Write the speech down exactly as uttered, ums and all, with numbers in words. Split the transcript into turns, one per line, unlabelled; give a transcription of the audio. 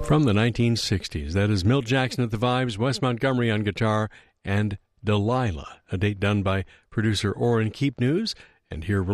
From the nineteen sixties, that is Milt Jackson at the Vibes, Wes Montgomery on guitar, and Delilah, a date done by producer Orrin Keepnews, and here